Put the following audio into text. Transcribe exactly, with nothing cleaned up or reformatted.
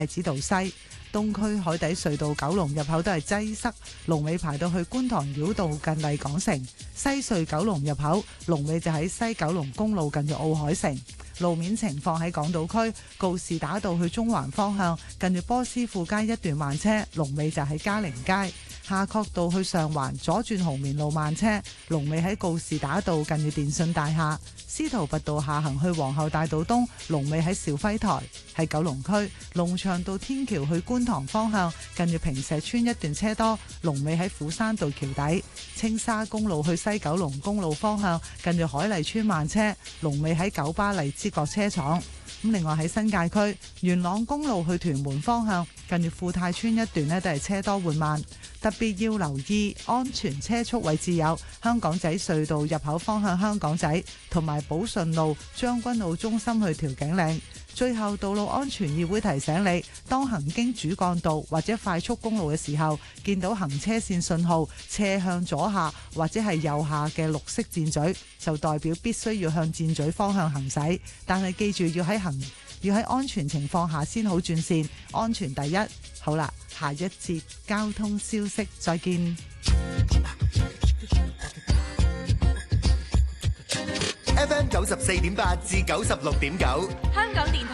指道西。東區海底隧道九龍入口都係擠塞，龍尾排到去觀塘繞道近麗港城。西隧九龍入口龍尾就喺西九龍公路近住奧海城。路面情況喺港島區告士打道去中環方向，近住波斯富街一段慢車，龍尾就喺嘉寧街。夏慤道去上環左轉紅棉路慢車，龍尾喺告士打道近住電信大廈。司徒拔道下行去皇后大道東，龍尾喺兆輝台。喺九龍區龍翔道天橋去觀塘方向，近住坪石邨一段車多，龍尾喺斧山道橋底。青沙公路去西九龍公路方向，近住海麗邨慢車，龍尾喺九巴荔枝角車廠。咁另外喺新界區元朗公路去屯門方向，近住富泰村一段呢都係車多緩慢，特別要留意安全車速位置有香港仔隧道入口方向香港仔，同埋寶順路將軍澳中心去調景嶺。最後，道路安全議會提醒你，當行經主幹道或者快速公路嘅時候，見到行車線信號斜向左下或者係右下嘅綠色箭嘴，就代表必須要向箭嘴方向行駛。但係記住要喺行要喺安全情況下先好轉線，安全第一。好啦，下一節交通消息再見。 F M 九十四點八至九十六點九， 香港電台。